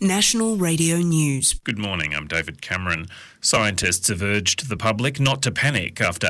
National Radio News. Good morning, I'm David Cameron. Scientists have urged the public not to panic after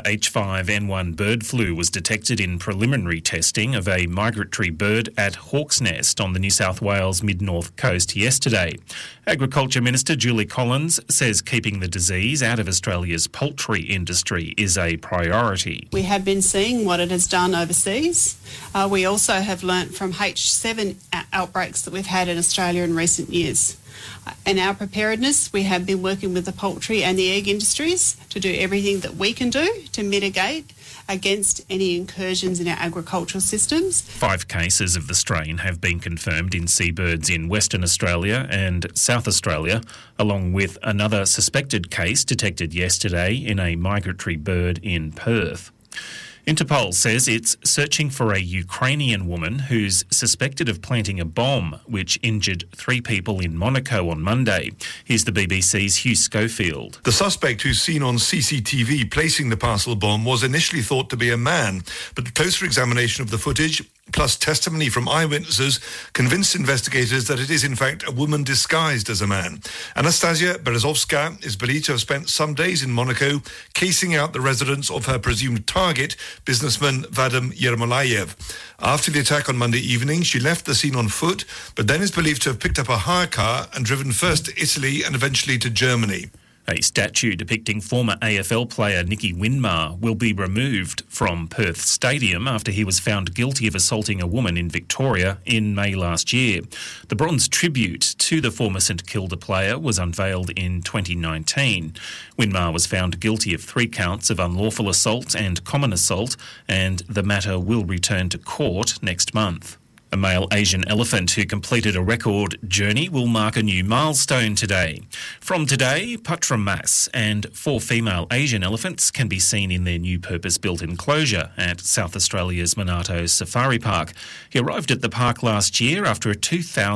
H5N1 bird flu was detected in preliminary testing of a migratory bird at Hawk's Nest on the New South Wales mid-north coast yesterday. Agriculture Minister Julie Collins says keeping the disease out of Australia's poultry industry is a priority. We have been seeing what it has done overseas. We also have learnt from H7 outbreaks that we've had in Australia in recent years. In our preparedness, we have been working with the poultry and the egg industries to do everything that we can do to mitigate against any incursions in our agricultural systems. 5 cases of the strain have been confirmed in seabirds in Western Australia and South Australia, along with another suspected case detected yesterday in a migratory bird in Perth. Interpol says it's searching for a Ukrainian woman who's suspected of planting a bomb which injured 3 people in Monaco on Monday. Here's the BBC's Hugh Schofield. The suspect, who's seen on CCTV placing the parcel bomb, was initially thought to be a man, but closer examination of the footage plus testimony from eyewitnesses convinced investigators that it is in fact a woman disguised as a man. Anastasia Berezovska is believed to have spent some days in Monaco casing out the residence of her presumed target, businessman Vadim Yermolayev. After the attack on Monday evening, she left the scene on foot, but then is believed to have picked up a hire car and driven first to Italy and eventually to Germany. A statue depicting former AFL player Nicky Winmar will be removed from Perth Stadium after he was found guilty of assaulting a woman in Victoria in May last year. The bronze tribute to the former St Kilda player was unveiled in 2019. Winmar was found guilty of 3 counts of unlawful assault and common assault, and the matter will return to court next month. A male Asian elephant who completed a record journey will mark a new milestone today. From today, Patra Mas and 4 female Asian elephants can be seen in their new purpose-built enclosure at South Australia's Monarto Safari Park. He arrived at the park last year after a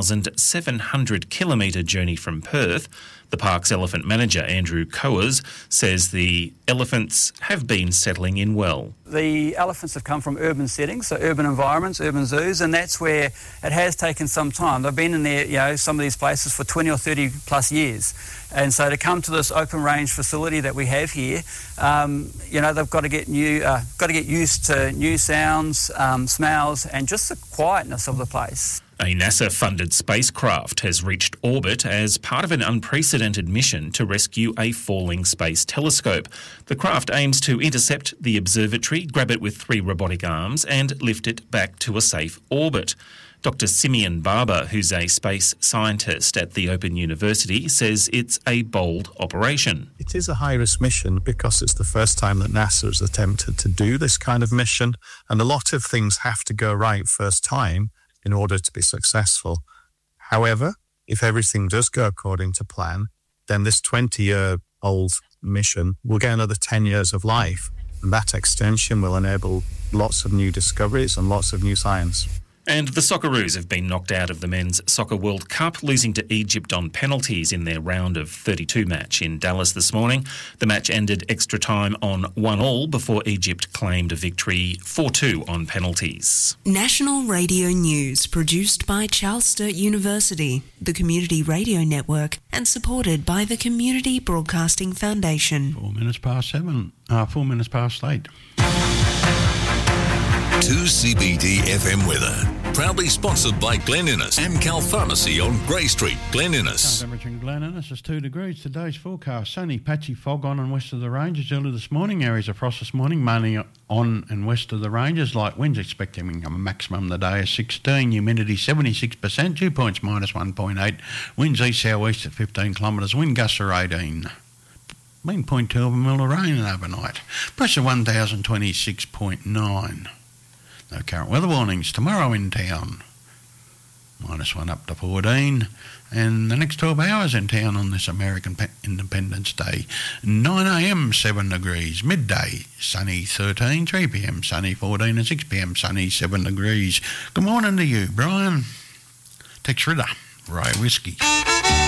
2,700-kilometre journey from Perth. The park's elephant manager, Andrew Coers, says the elephants have been settling in well. The elephants have come from urban settings, so urban environments, urban zoos, and that's where it has taken some time. They've been in there, some of these places for 20 or 30 plus years. And so to come to this open range facility that we have here, they've got to get used to new sounds, smells, and just the quietness of the place. A NASA-funded spacecraft has reached orbit as part of an unprecedented mission to rescue a falling space telescope. The craft aims to intercept the observatory, grab it with 3 robotic arms, and lift it back to a safe orbit. Dr. Simeon Barber, who's a space scientist at the Open University, says it's a bold operation. It is a high-risk mission because it's the first time that NASA has attempted to do this kind of mission, and a lot of things have to go right first time in order to be successful. However, if everything does go according to plan, then this 20-year-old mission will get another 10 years of life, and that extension will enable lots of new discoveries and lots of new science. And the Socceroos have been knocked out of the Men's Soccer World Cup, losing to Egypt on penalties in their round of 32 match in Dallas this morning. The match ended extra time on 1-1 before Egypt claimed a victory 4-2 on penalties. National Radio News, produced by Charles Sturt University, the Community Radio Network, and supported by the Community Broadcasting Foundation. 4 minutes past 8. 2CBD FM weather. Proudly sponsored by Glen Innes, Amcal Pharmacy on Grey Street, Glen Innes. Temperature in Glen Innes is 2 degrees. Today's forecast, sunny, patchy fog on and west of the ranges early this morning. Areas of frost this morning, mainly on and west of the ranges. Light winds expecting a maximum today of 16. Humidity 76%. Dew points minus 1.8. Winds east-south-east at 15 kilometres. Wind gusts are 18. Been 0.2 of a mil of rain overnight. Pressure 1026.9. No current weather warnings tomorrow in town. -1 up to 14. And the next 12 hours in town on this American Independence Day. 9 a.m, 7 degrees. Midday, sunny 13. 3 p.m, sunny 14. And 6 p.m, sunny 7 degrees. Good morning to you, Brian. Tex Ritter, Rye Whiskey.